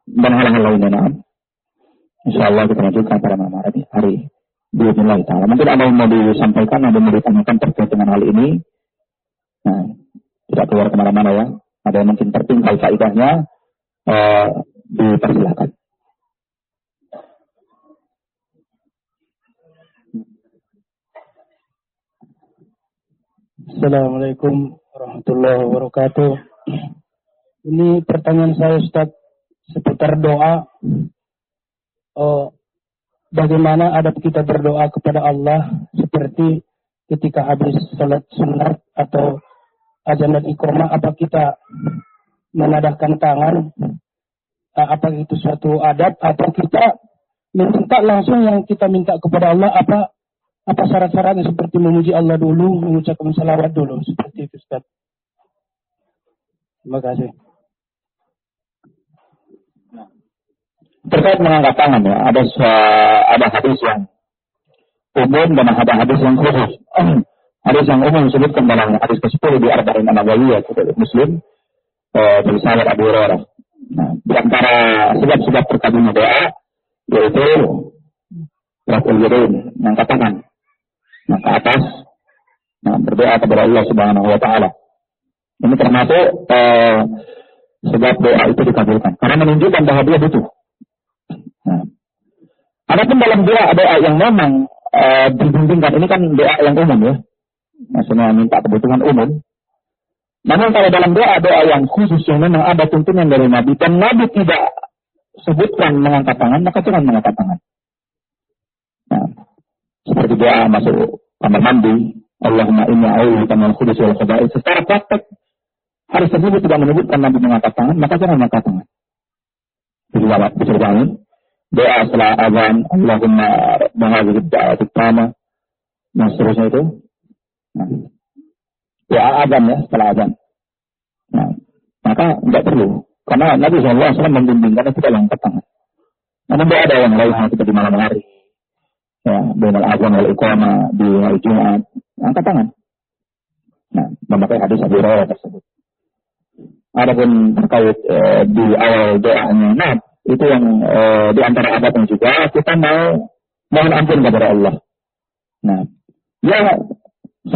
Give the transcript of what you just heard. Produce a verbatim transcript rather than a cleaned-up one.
dan hal-hal lainnya. Nah, insya Allah kita lanjutkan pada malam hari hari bismillah taala. Mungkin ada yang mau disampaikan, ada yang mau ditanyakan terkait dengan hal ini. Nah, tidak keluar kemana-mana ya. Ada yang mungkin tertinggal faedahnya, eh, dipersilakan. Assalamualaikum warahmatullahi wabarakatuh. Ini pertanyaan saya, Ustaz, seputar doa. Oh, bagaimana adab kita berdoa kepada Allah seperti ketika habis salat sunat atau azan dan iqamah, apa kita menadahkan tangan? Apa itu suatu adab atau kita minta langsung yang kita minta kepada Allah? Apa apa syarat-syaratnya, seperti memuji Allah dulu, mengucapkan salawat dulu, seperti itu, Ustaz. Terima kasih. Terkait mengangkat tangan ya, ada ada hadis yang umum dan ada hadis yang khusus. Hadis yang umum disebutkan dalam hadis ke sepuluh di Arba'in An-Nawawiyah dari Muslim, eh, dari sahabat Abu Hurairah. Nah, di antara sebab-sebab terkabulnya doa yaitu raf'ul yadain, mengangkat tangan, nah, ke atas, nah, berdoa kepada Allah Subhanahu wa taala. Ini termasuk eh, sebab doa itu dikabulkan karena menunjukkan bahwa dia butuh. Nah, adapun dalam doa doa yang memang uh, dibimbingkan, ini kan doa yang umum ya, maksudnya minta kebutuhan umum. Namun kalau dalam doa doa yang khusus yang memang ada tuntunan dari Nabi dan Nabi tidak sebutkan mengangkat tangan, maka jangan mengangkat tangan. Nah, seperti doa masuk kamar mandi, Allahumma inni a'udzubika minal khubuthi wal khaba'ith. Secara praktek hadis tersebut tidak menyebutkan Nabi mengangkat tangan, maka jangan mengangkat tangan. Bisa bisa dibangun doa setelah azan, Allahumma menghadiri doa utama, dan seterusnya itu. Nah, doa azan ya, setelah azan. Nah, maka tidak perlu, karena Nabi shallallahu alaihi wasallam membimbingkan kita yang petang. Namun doa ada yang lain yang kita di malam hari, ya, dengan azan wal iqamah di hari Jumat, angkat tangan. Nah, memakai hadis Abu Hurairah tersebut. Adapun terkait eh, di awal doanya, nah itu yang e, di antara adabnya juga kita mau mohon ampun kepada Allah. Nah, ya